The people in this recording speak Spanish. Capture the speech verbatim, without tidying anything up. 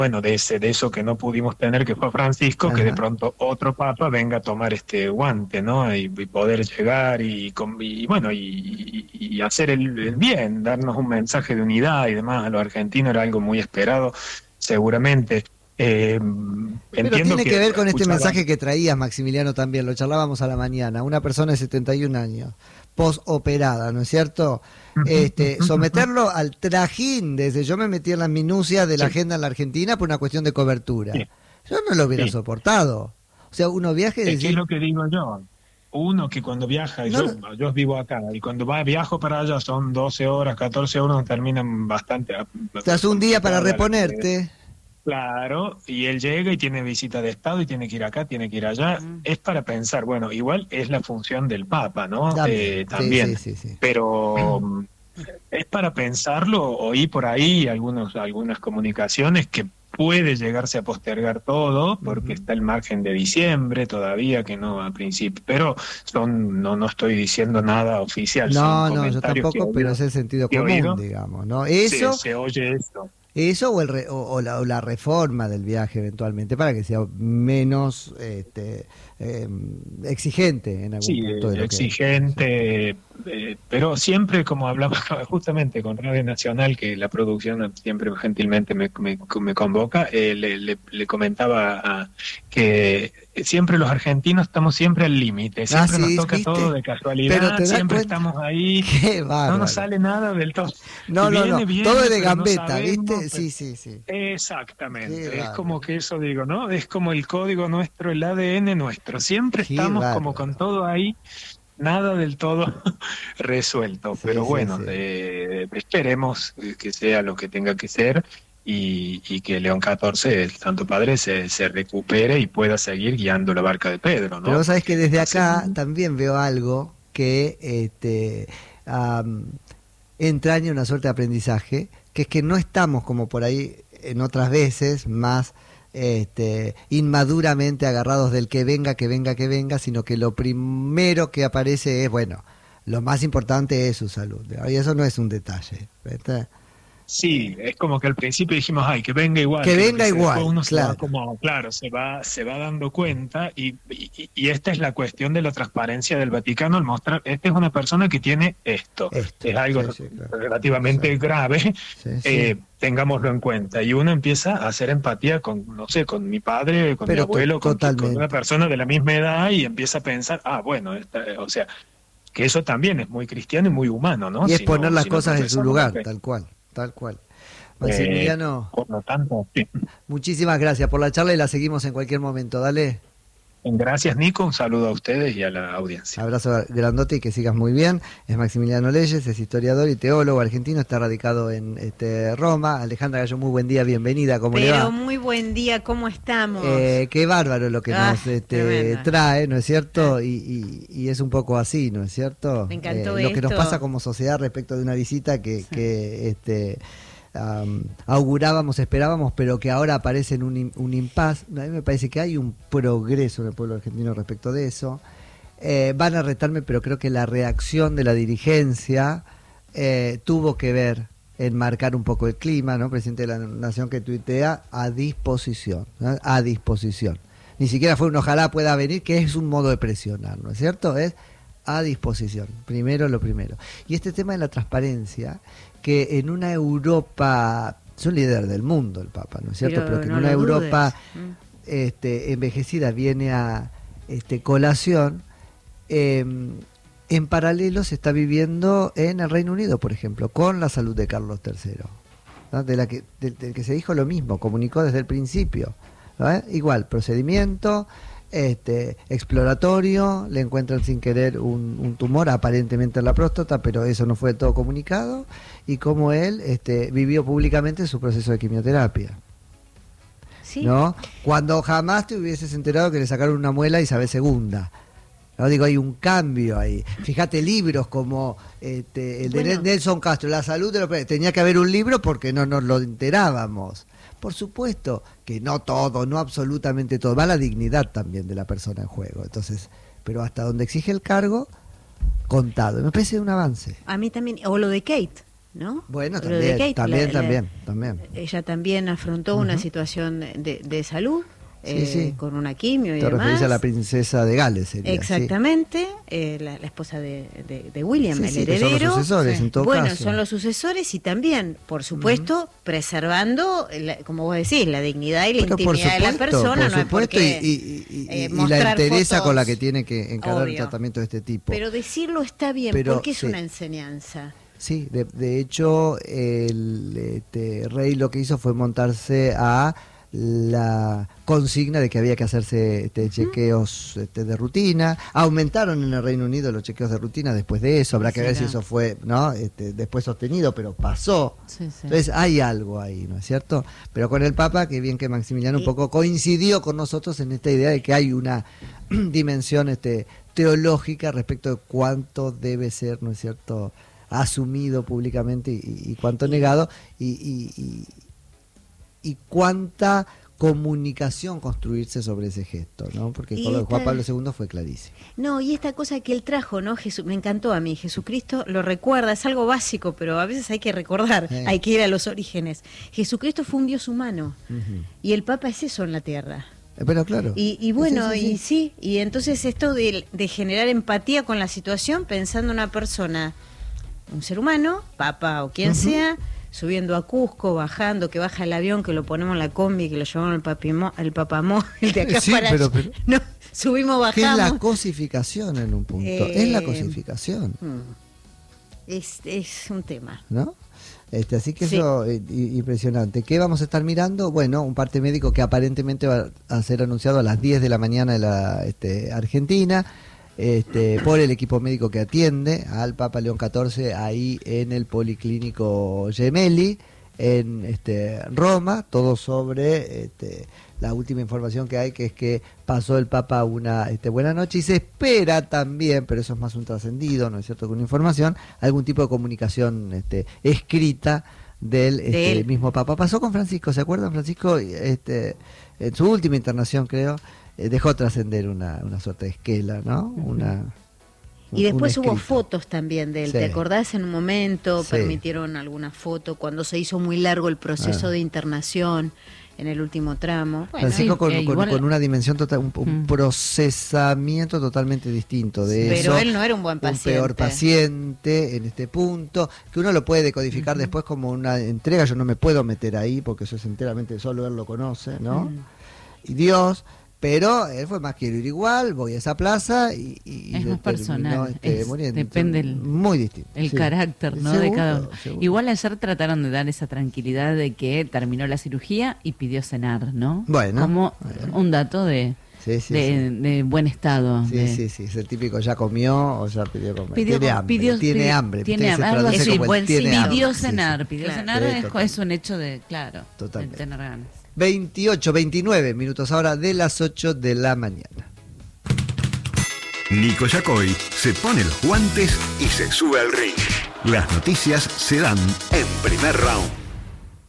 bueno, de ese, de eso que no pudimos tener, que fue Francisco, Ajá. que de pronto otro papa venga a tomar este guante, ¿no? Y, y poder llegar y, con- y bueno, y, y- y hacer el, el bien, darnos un mensaje de unidad y demás a los argentinos, era algo muy esperado, seguramente. Eh, Pero entiendo tiene que que ver con este escuchaba. mensaje que traías, Maximiliano, también, lo charlábamos a la mañana, una persona de setenta y un años, postoperada, ¿no es cierto? Este, someterlo al trajín, desde yo me metí en las minucias de la Sí, agenda en la Argentina por una cuestión de cobertura. sí, Yo no lo hubiera sí. soportado. O sea, uno viaja y Es que es decir, lo que digo yo. Uno que cuando viaja, no, yo, lo- yo vivo acá, y cuando va, viajo para allá son doce horas, catorce horas, terminan bastante ah, tras un día para complicada la que. reponerte. Claro, y él llega y tiene visita de Estado y tiene que ir acá, tiene que ir allá. Mm. Es para pensar, bueno, igual es la función del Papa, ¿no? También, Eh, sí, sí, también, sí, sí. pero mm, es para pensarlo. Oí por ahí algunos, algunas comunicaciones que puede llegarse a postergar todo porque Ujú. está el margen de diciembre todavía, que no a principio, pero son, no, no estoy diciendo nada oficial, son No, no, yo comentarios que he tampoco, pero es oído, el sentido que he común, oído, digamos, ¿no? se, Eso se oye esto. Eso o, el re- o, o la, o la reforma del viaje eventualmente para que sea menos este, eh, exigente en algún Sí, punto eh, de lo que es. exigente, eh, pero siempre como hablamos justamente con Radio Nacional, que la producción siempre gentilmente me, me, me convoca, eh, le, le, le comentaba a- que siempre los argentinos estamos siempre al límite, Ah, siempre nos sí, toca todo ¿viste? de Pero casualidad, te das siempre cuenta, estamos ahí, qué no nos bárbaro. sale nada del todo. No, no, no, Viene, todo viene, es de pero no gambeta, sabemos. ¿viste? Sí, sí, sí. Qué Exactamente, es como bárbaro, que eso digo, ¿no? Es como el código nuestro, el A D N nuestro. Siempre qué estamos como con bárbaro. todo ahí, nada del todo resuelto. Sí, Pero sí, bueno, sí. eh, esperemos que sea lo que tenga que ser y, y que León catorce, el Santo Padre, se, se recupere y pueda seguir guiando la barca de Pedro, Pero ¿no? vos sabés que Porque desde hace. acá también veo algo que este, am, entraña una suerte de aprendizaje, que es que no estamos como por ahí en otras veces más este, inmaduramente agarrados del que venga, que venga, que venga, sino que lo primero que aparece es, bueno, lo más importante es su salud. Y eso no es un detalle. ¿Viste? Sí, es como que al principio dijimos, ay, que venga igual, Que que lo venga dice, después igual, uno se va claro. como, claro, se va, se va dando cuenta y, y, y esta es la cuestión de la transparencia del Vaticano al mostrar, esta es una persona que tiene esto, Esto. es algo Sí, sí, claro. Sí, relativamente grave, sí, sí. eh, tengámoslo en cuenta. Y uno empieza a hacer empatía con, no sé, con mi padre, con mi Pero to abuelo, con, qui- con una totalmente. persona de la misma edad y empieza a pensar, ah, bueno, esta, o sea, que eso también es muy cristiano y muy humano, ¿no? Y es Si poner no, las si no cosas en su profesamos la lugar, fe. tal cual, tal cual. Eh, Maximiliano, por lo tanto, sí. muchísimas gracias por la charla y la seguimos en cualquier momento. Dale, Gracias, Nico. Un saludo a ustedes y a la audiencia. abrazo grandote y que sigas muy bien. Es Maximiliano Leyes, es historiador y teólogo argentino, está radicado en este, Roma. Alejandra Gallo, muy buen día, bienvenida, ¿cómo le Pero va? muy buen día, ¿cómo estamos? Eh, qué bárbaro lo que Ah, nos este, tremenda. trae, ¿no es cierto? Ah. Y, y- y es un poco así, ¿no es cierto? Me encantó Eh, lo que nos esto. pasa como sociedad respecto de una visita que, Sí. que este, am, augurábamos, esperábamos, pero que ahora aparece en un, im- un impas. A mí me parece que hay un progreso en el pueblo argentino respecto de eso. Eh, van a retarme, pero creo que la reacción de la dirigencia eh, tuvo que ver en marcar un poco el clima, ¿no? Presidente de la Nación que tuitea a disposición, ¿no? A disposición. Ni siquiera fue un ojalá pueda venir, que es un modo de presionar, ¿no es cierto? Es a disposición, primero lo primero. Y este tema de la transparencia, que en una Europa, es un líder del mundo el Papa, ¿no es cierto? Pero, Pero que no en una lo dudes. Europa Mm. este, envejecida viene a este, colación, eh, en paralelo se está viviendo en el Reino Unido, por ejemplo, con la salud de Carlos tercero, ¿no? de la que, del, del que se dijo lo mismo, comunicó desde el principio, ¿no? Igual, procedimiento este, exploratorio, le encuentran sin querer un, un tumor aparentemente en la próstata, pero eso no fue todo comunicado, y como él este, vivió públicamente su proceso de quimioterapia. Sí. ¿No? Cuando jamás te hubieses enterado que le sacaron una muela a Isabel segunda. ¿No? Digo, hay un cambio ahí. Fíjate, libros como este, el de Bueno. Nelson Castro, La salud de los... Tenía que haber un libro porque no nos lo enterábamos. Por supuesto que no todo, no absolutamente todo. Va la dignidad también de la persona en juego. Entonces, pero hasta donde exige el cargo, contado. Me parece un avance. A mí también, o lo de Kate. ¿no? Bueno, Lo también, de Kate, también, la- la- también, también. Ella también afrontó Ujú. una situación de, de salud, Sí, eh, sí. con una quimio y Te demás. referís a la princesa de Gales, sería. Exactamente, eh, la, la esposa de, de- de William, Sí, el sí, que son heredero. los sucesores, Sí. en todo Bueno, caso. son los sucesores y también, por supuesto, preservando, la- como vos decís, la dignidad y la Pero por intimidad de la supuesto, persona. por no es supuesto, porque, y, y- y- eh, y la mostrar entereza fotos, con la que tiene que encarar el obvio. tratamiento de este tipo. Pero decirlo está bien, Pero, porque es sí. una enseñanza. Sí, de, de hecho, el este, rey lo que hizo fue montarse a la consigna de que había que hacerse este, chequeos este, de rutina. Aumentaron en el Reino Unido los chequeos de rutina después de eso. Habrá que ver si Será. eso fue no este, después sostenido, pero pasó. Sí, sí. Entonces hay algo ahí, ¿no es cierto? Pero con el Papa, que bien que Maximiliano un Y- poco coincidió con nosotros en esta idea de que hay una dimensión este, teológica respecto de cuánto debe ser, ¿no es cierto?, asumido públicamente y, y cuánto negado, y, y, y, y cuánta comunicación construirse sobre ese gesto, ¿no? Porque Y con lo de Juan esta- Pablo segundo fue clarísimo. No, y esta cosa que él trajo, ¿no? Jesús, me encantó a mí, Jesucristo lo recuerda, es algo básico, pero a veces hay que recordar, Sí. hay que ir a los orígenes. Jesucristo fue un Dios humano, Ujú. y el Papa es eso en la tierra. Eh, Pero claro. Y, y bueno, Sí, sí, sí. y sí, y entonces esto de, de generar empatía con la situación, pensando en una persona, un ser humano, Papa o quien Ujú. sea, subiendo a Cusco, bajando, que baja el avión, que lo ponemos en la combi, que lo llevamos al papimo, el papamóvil de acá Sí, para pero- allá. pero- No, subimos, Que es la bajamos. cosificación en un punto. Eh, Es la cosificación, Mm. Es, es un tema. ¿no? Este, así que Sí. eso es impresionante. ¿Qué vamos a estar mirando? Bueno, un parte médico que aparentemente va a ser anunciado a las diez de la mañana de la este, Argentina, este, por el equipo médico que atiende al Papa León catorce ahí en el Policlínico Gemelli, en este, Roma, todo sobre este, la última información que hay, que es que pasó el Papa una este, buena noche, y se espera también, pero eso es más un trascendido, ¿no es cierto?, con información, algún tipo de comunicación este, escrita del De este, él. mismo Papa. Pasó con Francisco, ¿se acuerdan? Francisco, este, en su última internación, creo, eh, dejó trascender una, una suerte de esquela, ¿no? Una, Y un- después un hubo escrito. fotos también de él, Sí. ¿te acordás? En un momento Sí. permitieron alguna foto cuando se hizo muy largo el proceso Ah. de internación en el último tramo. Bueno, Francisco sí, con, eh, con- igual- con una dimensión total, un, un Mm. procesamiento totalmente distinto de pero eso. él no era un buen paciente. Un peor paciente en este punto, que uno lo puede decodificar después como una entrega. Yo no me puedo meter ahí porque eso es enteramente, solo él lo conoce, ¿no? Mm. Y Dios, pero él fue más, quiero ir igual, voy a esa plaza y, y Es le más terminó, personal, este, es- muriendo. depende el- muy distinto. El sí. carácter, ¿no? de Seguro, cada uno. seguro. Igual ayer trataron de dar esa tranquilidad de que terminó la cirugía y pidió cenar, ¿no? Bueno, Como bueno. un dato de, Sí, sí, de, de buen estado. Sí, de- sí, sí, es el típico, ya comió o ya pidió comer. Pidió- tiene hambre, pidió- tiene pidió- hambre. tiene Viste que se hambre, algo traduce así, como el buen tiene signo. hambre. Pidió Sí, sí. cenar, pidió Claro. cenar, Sí, es, total. es un hecho de, claro, Totalmente. de tener ganas. veintiocho, veintinueve minutos ahora de las ocho de la mañana. Nico Yacoy se pone los guantes y se sube al ring. Las noticias se dan en Primer Round.